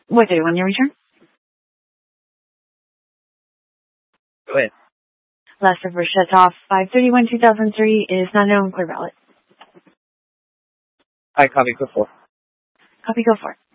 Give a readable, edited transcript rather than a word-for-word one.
What day when you return? Go ahead. Last server shuts off 5/31/2003 is not known. Clear ballot. I copy. Go for it. Copy, go for it.